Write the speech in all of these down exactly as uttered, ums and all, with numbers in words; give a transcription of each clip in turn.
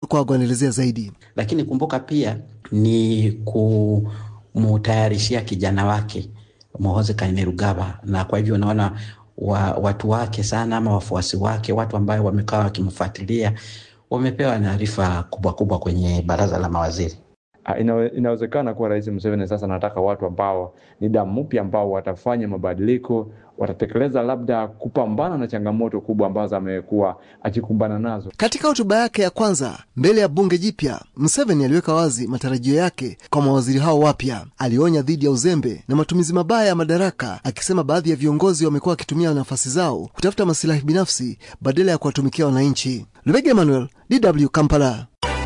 Lukwago anaelezea zaidi. Lakini kumbuka pia ni kumutayarishia kijana wake Muhoozi Kainerugaba, na kwa hivyo naona wa, watu wake sana ama wafuasi wake, watu ambao wamekaa wakimfuatilia, wamepewa taarifa kubwa kubwa kwenye baraza la mawaziri. Ina, inawezekana kuwa Rais Museveni sasa anataka watu ambao ni damu mpya, ambao watafanya mabadiliko, watatekeleza labda kupambana na changamoto kubwa ambazo amekuwa akikumbana nazo. Katika hotuba yake ya kwanza mbele ya bunge jipya, Museveni aliweka wazi matarajio yake kwa mawaziri hao wapya. Alionya dhidi ya uzembe na matumizi mabaya ya madaraka, akisema baadhi ya viongozi wamekuwa wakitumia nafasi zao kutafuta maslahi binafsi badala ya kuwatumikia wananchi. Lubega Emmanuel, D W Kampala.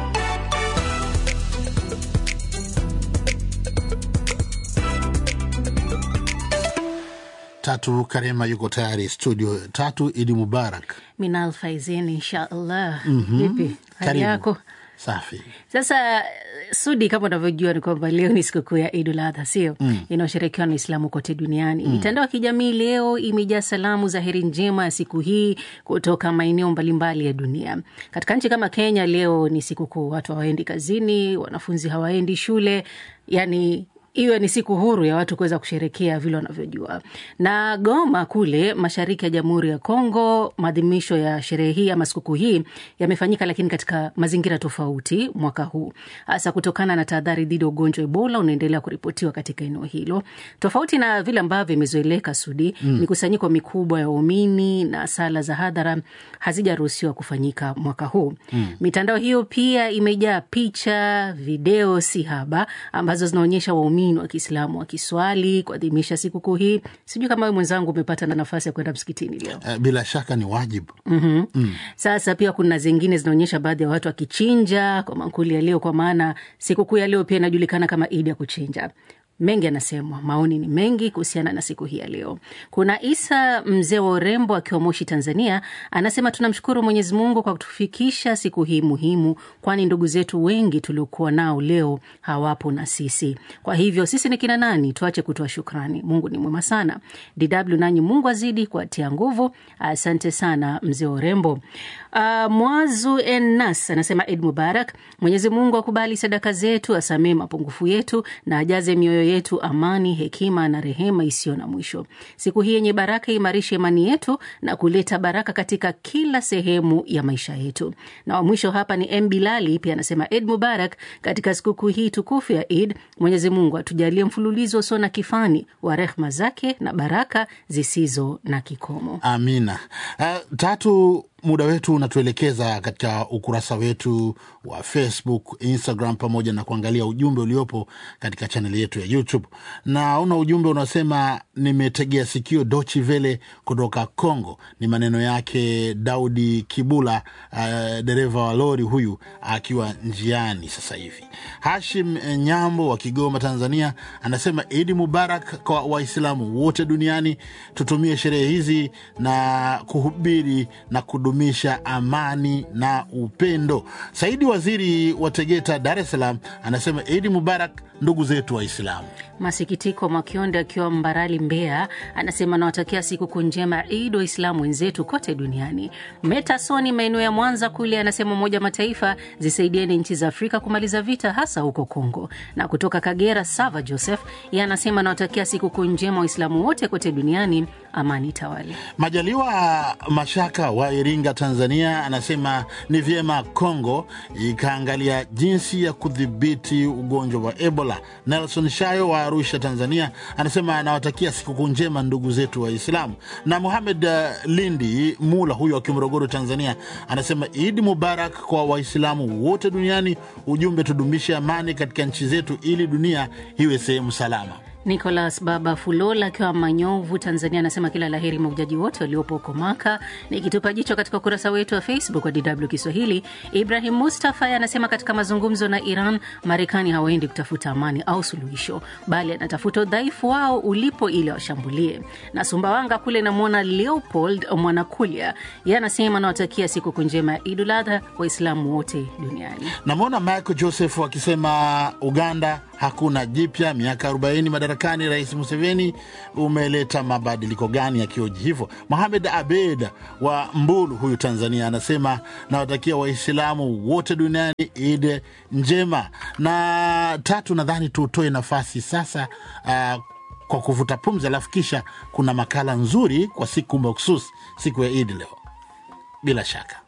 Tatu Karema yuko tayari studio. Tatu, Idi Mubarak. Minal Faizin inshallah. Mm-hmm. Vipi hali yako? Safi. Sasa Sudi, kama unavyojua ni kwamba leo ni sikukuu ya Eid al-Adha, sio? Mm. Inaosherekewa na Waislamu kote duniani. Mm. Mitandao ya kijamii leo imejaa salamu za heri njema ya siku hii kutoka maeneo mbalimbali ya dunia. Katika nchi kama Kenya leo ni sikukuu, watu hawaendi kazini, wanafunzi hawaendi shule, yani iwe ni siku huru ya watu kuweza kusherekea vile wanavyojua. Na Goma kule mashariki ya Jamhuri ya Kongo, maadhimisho ya sherehe hii ama sikukuu hii yamefanyika, lakini katika mazingira tofauti mwaka huu, hasa kutokana na tahadhari dhidi ya ugonjwa Ebola unaendelea kuripotiwa katika eneo hilo. Tofauti na vile ambavyo imezoeleka Sudi, mm. mikusanyiko mikubwa ya waumini na sala za hadhara hazijaruhusiwa kufanyika mwaka huu. Mm. Mitandao hiyo pia imejaa picha, video si haba ambazo zinaonyesha waumini wa Kiislamu wakiswali kuadhimisha sikukuu hii. Sijui kama wewe mwenzangu umepata na nafasi ya kwenda msikitini leo. Uh, bila shaka ni wajibu. Mm-hmm. Mm. Sasa pia kuna zingine zinaonyesha baadhi ya watu wakichinja kwa mankuli ya leo, kwa maana sikukuu ya leo pia inajulikana kama Eid ya kuchinja. Mengi anasemwa, maoni ni mengi kuhusiana na siku hii ya leo. Kuna Isa mzee wa urembo akiwa Moshi Tanzania, anasema tunamshukuru Mwenyezi Mungu kwa kutufikisha siku hii muhimu, kwani ndugu zetu wengi tuliokuwa nao leo hawapo na sisi. Kwa hivyo sisi ni kina nani tuache kutoa shukrani. Mungu ni mwema sana. D W nanyi Mungu azidi kuatia nguvu. Asante sana mzee wa urembo. Uh, Mwazu Ennas anasema Eid Mubarak. Mwenyezi Mungu akubali sadaka zetu, asamee mapungufu yetu na ajaze mioyo yetu amani, hekima na rehema isiyo na mwisho. Siku hii yenye baraka imarishe imani yetu na kuleta baraka katika kila sehemu ya maisha yetu. Na wa mwisho hapa ni M Bilali, pia anasema Eid Mubarak. Katika siku hii tukufu ya Eid, Mwenyezi Mungu atujalie mfululizo usio na kifani wa rehema zake na baraka zisizo na kikomo. Amina. Uh, Tatu, muda wetu unatuelekeza katika ukurasa wetu wa Facebook, Instagram, pamoja na kuangalia ujumbe uliopo katika channel yetu ya YouTube. Na una ujumbe unasema nimetegea sikio Dochi Vele kutoka Kongo. Ni maneno yake Daudi Kibula, uh, dereva wa lori huyu akiwa njiani sasa hivi. Hashim Nyambo wa Kigoma Tanzania anasema Eid Mubarak kwa Waislamu wote duniani. Tutumie sherehe hizi na kuhubiri na kudumisha amani na upendo. Saidi Waziri wa Tegeta Dar es Salaam anasema Eid Mubarak ndugu zetu Waislamu. Masikitiko Makionde akiwa Mbarali Mbeya anasema nawatakia siku njema Eid Waislamu wenzetu kote duniani. Metasoni maeneo ya Mwanza kule anasema Umoja Mataifa zisaidieni nchi za Afrika kumaliza vita hasa huko Kongo. Na kutoka Kagera Sava Joseph yeye anasema nawatakia siku njema Waislamu wote kote duniani, amani tawale. Majaliwa Mashaka wa Iringa Tanzania anasema ni vyema Kongo ikaangalia jinsi ya kudhibiti ugonjwa wa Ebola. Nelson Shayo wa Arusha Tanzania anasema anawatakia siku njema ndugu zetu Waislamu. Na Mohamed uh, Lindi Mula huyo wa Morogoro Tanzania anasema Eid Mubarak kwa Waislamu wote duniani, ujumbe tudumishe amani katika nchi zetu ili dunia iwe sehemu salama. Nicholas Baba Fulola akiwa Manyovu Tanzania anasema kila laheri mahujaji wote waliopo huko Maka. Nikitupa jicho katika ukurasa wetu wa Facebook wa D W Kiswahili, Ibrahim Mustafa anasema katika mazungumzo na Iran, Marekani hawaendi kutafuta amani au suluhisho, bali anatafuta udhaifu wao ulipo ili washambulie. Na Sumbawanga kule namuona Leopold Mwanakulia, yeye anasema nawatakia siku njema ya Eid-ul-Adha Waislamu wote duniani. Namuona Michael Joseph akisema Uganda hakuna jipya. Miaka arobaini madarakani, Rais Museveni umeleta mabadiliko gani yakioji hivyo? Mohamed Abed wa Mbulu huyu Tanzania anasema nawatakia Waislamu wote duniani Eid njema. Na tatu, nadhani tutoe nafasi sasa uh, kwa kuvuta pumzi, alafu kisha kuna makala nzuri kwa siku mahususi siku ya Eid leo bila shaka.